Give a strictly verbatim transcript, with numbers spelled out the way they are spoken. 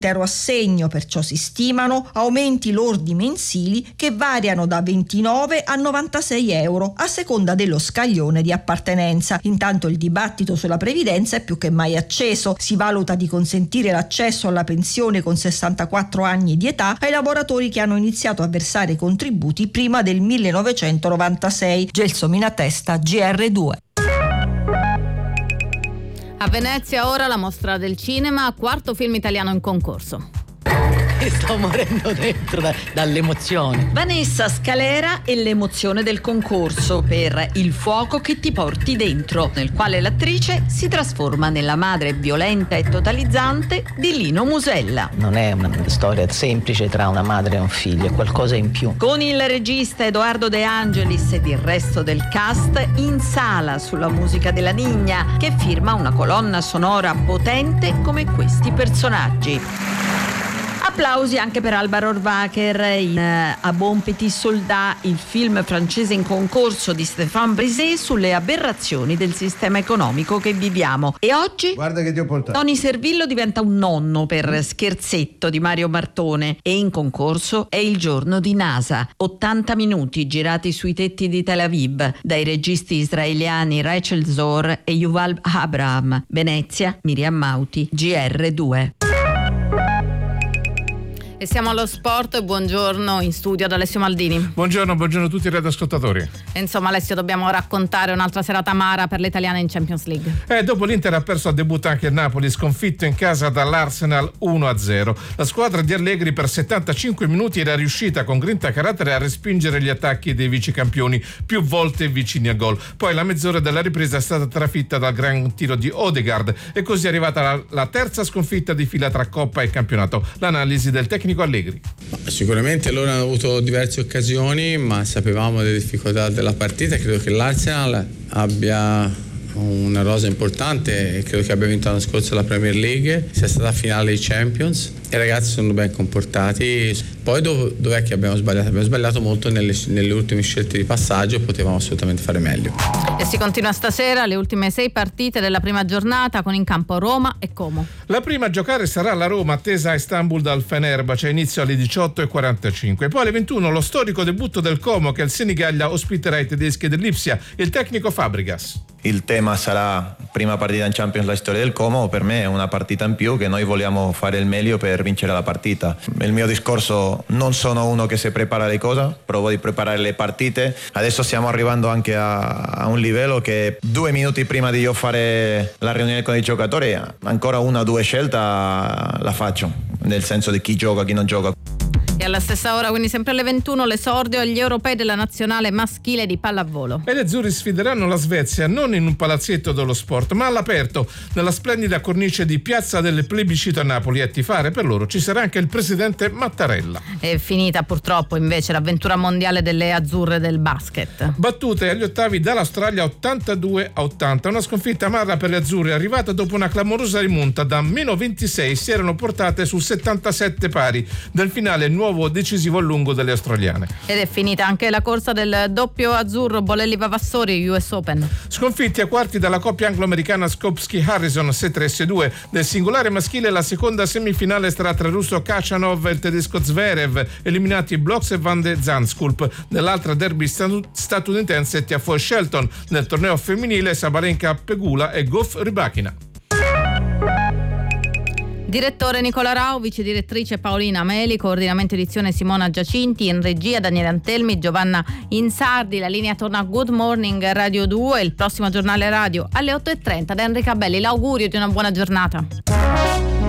intero assegno, perciò si stimano aumenti lordi mensili che variano da ventinove a novantasei euro a seconda dello scaglione di appartenenza. Intanto il dibattito sulla previdenza è più che mai acceso. Si valuta di consentire l'accesso alla pensione con sessantaquattro anni di età ai lavoratori che hanno iniziato a versare contributi prima del millenovecentonovantasei. Gelsomina Testa, G R due. A Venezia ora la mostra del cinema, quarto film italiano in concorso. Sto morendo dentro da, dall'emozione. Vanessa Scalera e l'emozione del concorso per Il fuoco che ti porti dentro, nel quale l'attrice si trasforma nella madre violenta e totalizzante di Lino Musella. Non è una storia semplice tra una madre e un figlio, è qualcosa in più. Con il regista Edoardo De Angelis ed il resto del cast in sala sulla musica della Nigna, che firma una colonna sonora potente come questi personaggi. Applausi anche per Alba Rohrwacher in uh, A Bon Petit Soldat, il film francese in concorso di Stéphane Brisé sulle aberrazioni del sistema economico che viviamo. E oggi guarda che ti ho portato. Tony Servillo diventa un nonno per Scherzetto di Mario Martone e in concorso è Il giorno di NASA, ottanta minuti girati sui tetti di Tel Aviv dai registi israeliani Rachel Zor e Yuval Abraham. Venezia, Miriam Mauti, G R due. E siamo allo sport, buongiorno in studio ad Alessio Maldini. Buongiorno, buongiorno a tutti i radioascoltatori. E insomma Alessio, dobbiamo raccontare un'altra serata amara per le italiane in Champions League. Eh, dopo l'Inter ha perso al debutto anche il Napoli, sconfitto in casa dall'Arsenal uno a zero. La squadra di Allegri per settantacinque minuti era riuscita con grinta e carattere a respingere gli attacchi dei vicecampioni, più volte vicini al gol. Poi la mezz'ora della ripresa è stata trafitta dal gran tiro di Odegaard e così è arrivata la, la terza sconfitta di fila tra Coppa e campionato. L'analisi del tecnico Allegri. Sicuramente loro hanno avuto diverse occasioni, ma sapevamo delle difficoltà della partita. Credo che l'Arsenal abbia una rosa importante e credo che abbia vinto l'anno scorso la Premier League, sia stata finale di Champions. I ragazzi sono ben comportati. Poi dov- dov'è che abbiamo sbagliato? Abbiamo sbagliato molto nelle, nelle ultime scelte di passaggio, potevamo assolutamente fare meglio. E si continua stasera, le ultime sei partite della prima giornata con in campo Roma e Como. La prima a giocare sarà la Roma, attesa a Istanbul dal Fenerbahce, inizio alle diciotto e quarantacinque. Poi alle ventuno lo storico debutto del Como che al Senigallia ospiterà i tedeschi dell'Ipsia, il tecnico Fabregas. Il tema sarà prima partita in Champions, la storia del Como. Per me è una partita in più che noi vogliamo fare il meglio per vincere la partita. Il mio discorso, non sono uno che si prepara le cose, provo di preparare le partite. Adesso stiamo arrivando anche a, a un livello che due minuti prima di io fare la riunione con i giocatori ancora una o due scelte la faccio, nel senso di chi gioca, chi non gioca. E alla stessa ora, quindi sempre alle ventuno, l'esordio agli europei della nazionale maschile di pallavolo. E le azzurri sfideranno la Svezia non in un palazzetto dello sport, ma all'aperto, nella splendida cornice di Piazza del Plebiscito a Napoli. E a tifare per loro ci sarà anche il presidente Mattarella. È finita purtroppo invece l'avventura mondiale delle azzurre del basket. Battute agli ottavi dall'Australia ottantadue a ottanta, una sconfitta amara per le azzurre arrivata dopo una clamorosa rimonta. Da meno ventisei si erano portate su settantasette pari del finale nuovo decisivo a lungo delle australiane. Ed è finita anche la corsa del doppio azzurro Bolelli Vavassori U S Open. Sconfitti a quarti dalla coppia anglo-americana Skopski-Harrison sei tre sei due. Nel singolare maschile la seconda semifinale sarà tra il russo Khachanov e il tedesco Zverev, eliminati Bloks e Van de Zandschulp. Nell'altra derby statunitense Tiafoe Shelton. Nel torneo femminile Sabalenka Pegula e Goff Rybakina. Direttore Nicola Rau, vice direttrice Paolina Meli, coordinamento edizione Simona Giacinti, in regia Daniele Antelmi, Giovanna Insardi. La linea torna a Good Morning Radio due, il prossimo giornale radio alle otto e trenta da Enrica Belli. L'augurio di una buona giornata.